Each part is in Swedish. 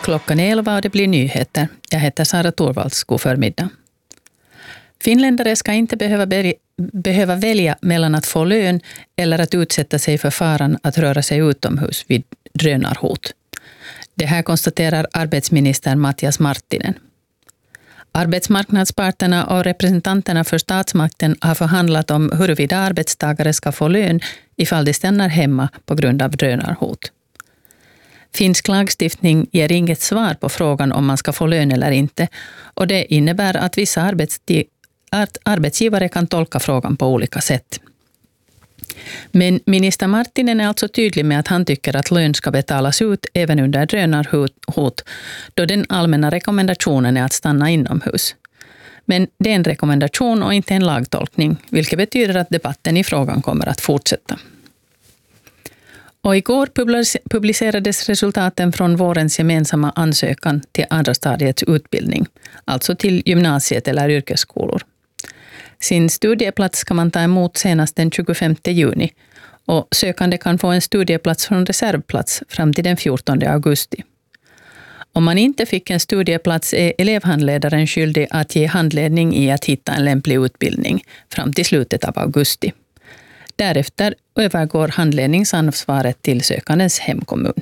Klockan är 11 och det blir nyheter. Jag heter Sara Torvalds. God förmiddag. Finländare ska inte behöva välja mellan att få lön eller att utsätta sig för faran att röra sig utomhus vid drönarhot. Det här konstaterar arbetsminister Matias Marttinen. Arbetsmarknadsparterna och representanterna för statsmakten har förhandlat om huruvida arbetstagare ska få lön ifall de stannar hemma på grund av drönarhot. Finsk lagstiftning ger inget svar på frågan om man ska få lön eller inte, och det innebär att vissa arbetsgivare kan tolka frågan på olika sätt. Men minister Marttinen är alltså tydlig med att han tycker att lön ska betalas ut även under drönarhot, då den allmänna rekommendationen är att stanna inomhus. Men det är en rekommendation och inte en lagtolkning, vilket betyder att debatten i frågan kommer att fortsätta. Och igår publicerades resultaten från vårens gemensamma ansökan till andra stadiets utbildning, alltså till gymnasiet eller yrkesskolor. Sin studieplats ska man ta emot senast den 25 juni och sökande kan få en studieplats från reservplats fram till den 14 augusti. Om man inte fick en studieplats är elevhandledaren skyldig att ge handledning i att hitta en lämplig utbildning fram till slutet av augusti. Därefter övergår handledningsansvaret till sökandens hemkommun.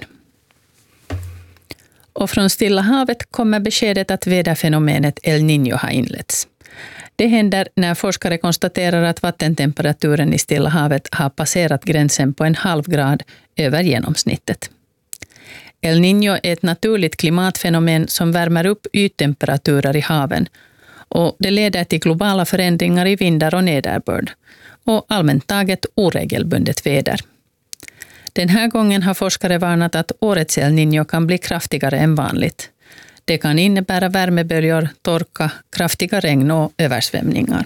Och från Stilla havet kommer beskedet att väderfenomenet El Niño har inletts. Det händer när forskare konstaterar att vattentemperaturen i Stilla havet har passerat gränsen på 0,5 grad över genomsnittet. El Niño är ett naturligt klimatfenomen som värmer upp yttemperaturer i haven, och det leder till globala förändringar i vindar och nederbörd och allmänt taget oregelbundet väder. Den här gången har forskare varnat att årets El Niño kan bli kraftigare än vanligt. Det kan innebära värmeböljor, torka, kraftiga regn och översvämningar.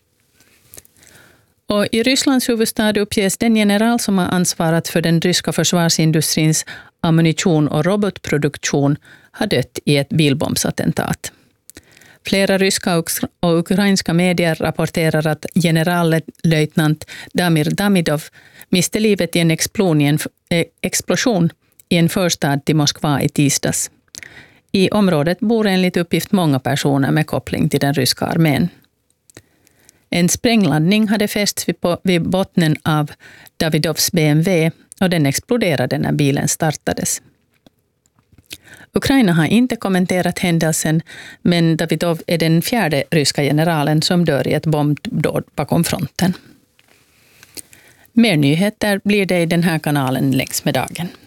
Och i Rysslands huvudstad uppges den general som har ansvarat för den ryska försvarsindustrins ammunition- och robotproduktion ha dött i ett bilbombsattentat. Flera ryska och ukrainska medier rapporterar att generallöjtnant Damir Damidov miste livet i en explosion i en förstad till Moskva i tisdags. I området bor enligt uppgift många personer med koppling till den ryska armén. En sprängladdning hade fästs vid botten av Davidovs BMW och den exploderade när bilen startades. Ukraina har inte kommenterat händelsen, men Davidov är den 4:e ryska generalen som dör i ett bombdåd bakom fronten. Mer nyheter blir det i den här kanalen längs med dagen.